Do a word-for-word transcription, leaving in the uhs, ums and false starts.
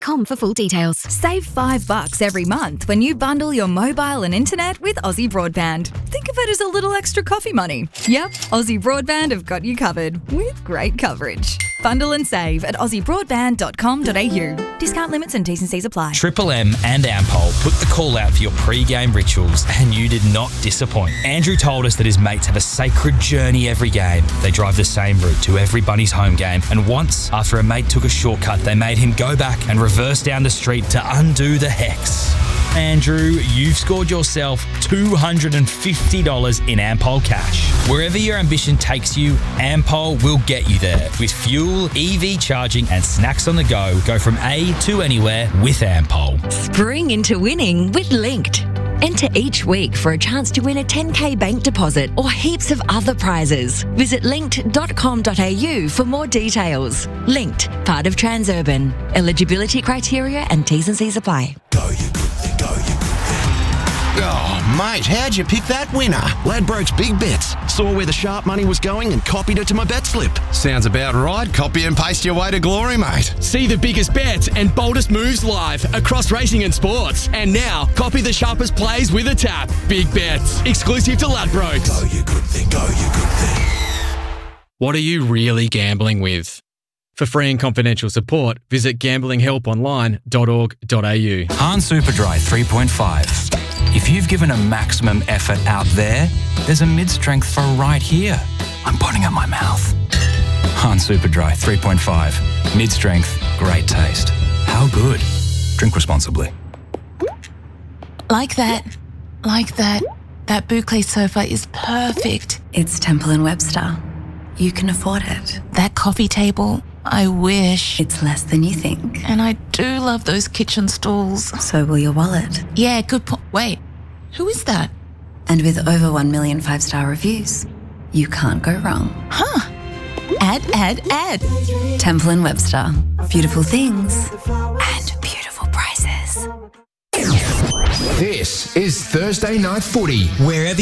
com for full details. Save five bucks every month when you bundle your mobile and internet with Aussie Broadband. Think of it as a little extra coffee money. Yep, Aussie Broadband have got you covered with great coverage. Bundle and save at aussie broadband dot com dot a u. Discount limits and T's and C's apply. Triple M and Ampol put the call out for your pre-game rituals, and you did not disappoint. Andrew told us that his mates have a sacred journey every game. They drive the same route to every Bunnies home game, and once, after a mate took a shortcut, they made him go back and reverse down the street to undo the hex. Andrew, you've scored yourself two hundred fifty dollars in Ampol cash. Wherever your ambition takes you, Ampol will get you there. With fuel, E V charging and snacks on the go, go from A to anywhere with Ampol. Spring into winning with Linked. Enter each week for a chance to win a ten K bank deposit or heaps of other prizes. Visit linked dot com dot a u for more details. Linked, part of Transurban. Eligibility criteria and T's and C's apply. Go, you good thing, go, you good thing. Oh, mate, how'd you pick that winner? Ladbrokes Big Bets. Saw where the sharp money was going and copied it to my bet slip. Sounds about right. Copy and paste your way to glory, mate. See the biggest bets and boldest moves live across racing and sports. And now, copy the sharpest plays with a tap. Big Bets. Exclusive to Ladbrokes. Go, you good thing, go, you good thing. What are you really gambling with? For free and confidential support, visit gambling help online dot org dot a u. Hahn Superdry three point five. If you've given a maximum effort out there, there's a mid-strength for right here. I'm putting at my mouth. Hahn Superdry three point five. Mid-strength, great taste. How good? Drink responsibly. Like that. Like that. That boucle sofa is perfect. It's Temple and Webster. You can afford it. That coffee table, I wish. It's less than you think. And I do love those kitchen stools. So will your wallet. Yeah, good point. Wait, who is that? And with over one million five-star reviews, you can't go wrong. Huh. Add, add, add. Temple and Webster. Beautiful things and beautiful prices. This is Thursday Night Footy. Wherever